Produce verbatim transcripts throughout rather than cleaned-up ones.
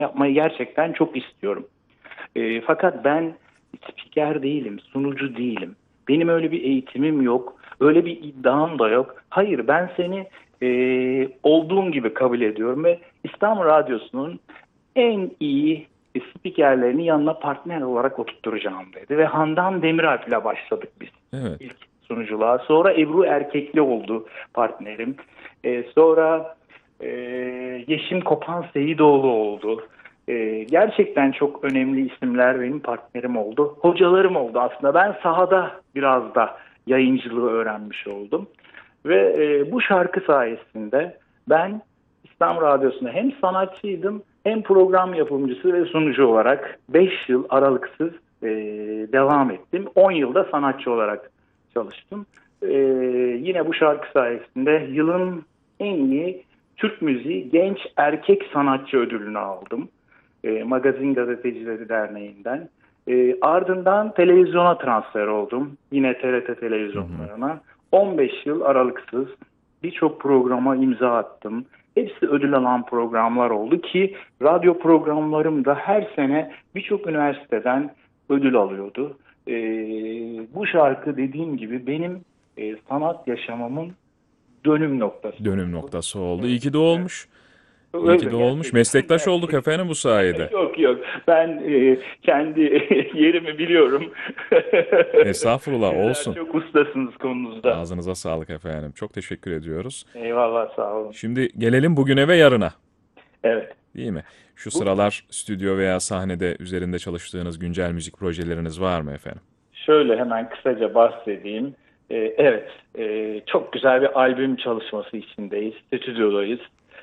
yapmayı gerçekten çok istiyorum. E, fakat ben spiker değilim, sunucu değilim. Benim öyle bir eğitimim yok, öyle bir iddiam da yok. Hayır, ben seni e, olduğun gibi kabul ediyorum ve İstanbul Radyosu'nun en iyi spikerlerini yanına partner olarak oturtturacağım dedi. Ve Handan Demiralp ile başladık biz Evet. ilk sunuculuğa. Sonra Ebru Erkekli oldu partnerim. E, sonra e, Yeşim Kopan Seyidoğlu oldu. E, gerçekten çok önemli isimler benim partnerim oldu. Hocalarım oldu aslında. Ben sahada biraz da yayıncılığı öğrenmiş oldum. Ve e, bu şarkı sayesinde ben İstanbul Radyosu'nda hem sanatçıydım hem program yapımcısı ve sunucu olarak beş yıl aralıksız e, devam ettim. on yılda sanatçı olarak çalıştım. E, yine bu şarkı sayesinde yılın en iyi Türk müziği genç erkek sanatçı ödülünü aldım. E, Magazin Gazetecileri Derneği'nden. E, ardından televizyona transfer oldum. Yine T R T Hı hı. televizyonlarına. on beş yıl aralıksız birçok programa imza attım. Hepsi ödül alan programlar oldu ki radyo programlarım da her sene birçok üniversiteden ödül alıyordu. E, bu şarkı dediğim gibi benim e, sanat yaşamımın dönüm noktası Dönüm oldu. noktası oldu. İyi Evet, ki de evet. olmuş. İyi ki Öyle de olmuş. gerçekten Meslektaş olduk gerçekten. efendim bu sayede. Yok yok ben e, kendi yerimi biliyorum. Estağfurullah, Sizler olsun. çok ustasınız konunuzda. Ağzınıza sağlık efendim. Çok teşekkür ediyoruz. Eyvallah sağ olun. Şimdi gelelim bugüne ve yarına. Evet. Değil mi? Şu Bu sıralar stüdyo veya sahnede üzerinde çalıştığınız güncel müzik projeleriniz var mı efendim? şöyle hemen kısaca bahsedeyim. E, evet e, çok güzel bir albüm çalışması içindeyiz. Stüdyodayız.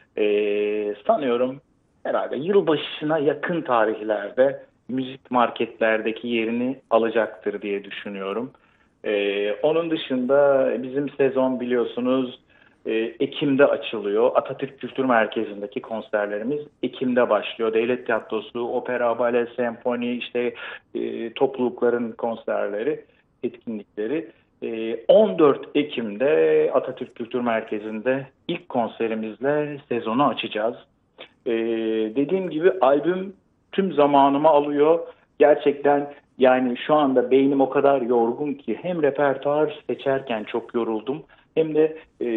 E, sanıyorum herhalde yılbaşına yakın tarihlerde müzik marketlerdeki yerini alacaktır diye düşünüyorum. Ee, onun dışında bizim sezon biliyorsunuz e, Ekim'de açılıyor. Atatürk Kültür Merkezi'ndeki konserlerimiz Ekim'de başlıyor. Devlet Tiyatrosu, opera, bale, senfoni, işte e, toplulukların konserleri, etkinlikleri. E, on dört Ekim'de Atatürk Kültür Merkezi'nde ilk konserimizle sezonu açacağız. E, dediğim gibi albüm tüm zamanımı alıyor. Gerçekten yani şu anda beynim o kadar yorgun ki hem repertuar seçerken çok yoruldum hem de e,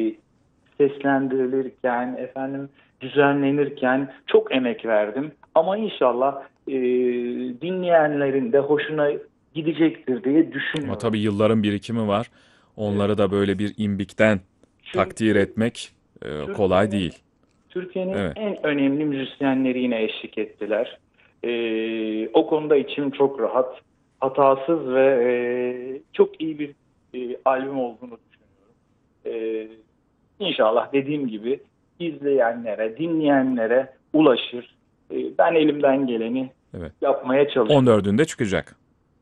seslendirilirken efendim düzenlenirken çok emek verdim. Ama inşallah e, dinleyenlerin de hoşuna gidecektir diye Ama düşünüyorum. tabii yılların birikimi var. Evet. Onları da böyle bir imbikten takdir Çünkü etmek e, kolay Türkiye'nin değil. Türkiye'nin Evet. en önemli müzisyenleri yine eşlik ettiler. Ee, o konuda içim çok rahat, hatasız ve e, çok iyi bir e, albüm olduğunu düşünüyorum. Ee, İnşallah dediğim gibi izleyenlere, dinleyenlere ulaşır. Ee, ben elimden geleni Evet. yapmaya çalışıyorum. on dördünde çıkacak.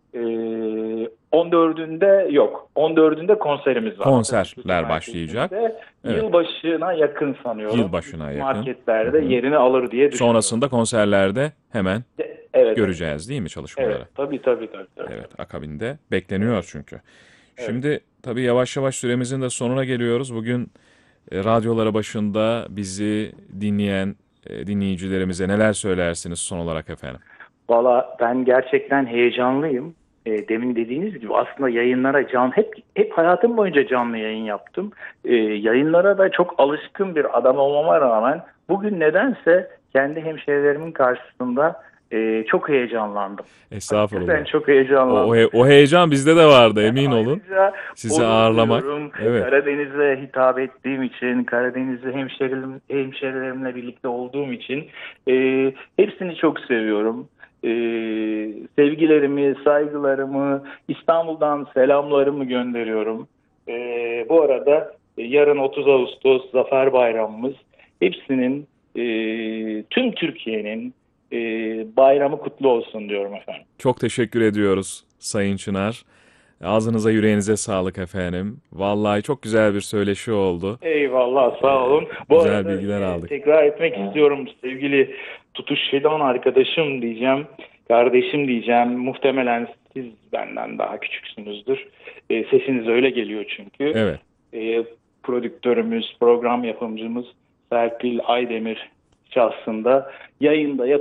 Ee, on dördünde yok. on dördünde konserimiz var Atatürk Kültür Konserler başlayacak. Merkezi'nde. Evet. Yılbaşına yakın sanıyorum. Yılbaşına yakın. Hı Marketlerde hı. yerini alır diye düşünüyorum. Sonrasında konserlerde hemen De- Evet, evet. göreceğiz değil mi çalışmaları? Evet, tabii tabii tabii tabii. Evet, tabii. akabinde Evet, bekleniyor çünkü. evet. Şimdi tabii yavaş yavaş süremizin de sonuna geliyoruz. Bugün e, radyolara başında bizi dinleyen e, dinleyicilerimize neler söylersiniz son olarak efendim? Valla ben gerçekten heyecanlıyım. E, demin dediğiniz gibi aslında yayınlara can hep hep hayatım boyunca canlı yayın yaptım. E, yayınlara da çok alışkın bir adam olmama rağmen bugün nedense kendi hemşerilerimin karşısında e, çok heyecanlandım. Hakikaten Estağfurullah. çok O, o, heyecanlandım. he- o heyecan bizde de vardı, emin olun. Ayrıca Sizi onur ağırlamak. duyuyorum. Evet. Karadeniz'e hitap ettiğim için, Karadenizli hemşerilerim, hemşerilerimle birlikte olduğum için e, hepsini çok seviyorum. E, sevgilerimi, saygılarımı, İstanbul'dan selamlarımı gönderiyorum. E, bu arada e, yarın otuz Ağustos Zafer Bayramımız. Hepsinin, e, tüm Türkiye'nin e, bayramı kutlu olsun diyorum efendim. Çok teşekkür ediyoruz Sayın Çınar. Ağzınıza yüreğinize sağlık efendim. Vallahi çok güzel bir söyleşi oldu. Eyvallah Ee, sağ olun. Bu güzel arada bilgiler yine aldık. tekrar etmek istiyorum sevgili Tutuş Fidan arkadaşım diyeceğim, kardeşim diyeceğim. Muhtemelen siz benden daha küçüksünüzdür. E, sesiniz öyle geliyor çünkü. Evet. E, prodüktörümüz, program yapımcımız Serpil Aydemir şahsında yayında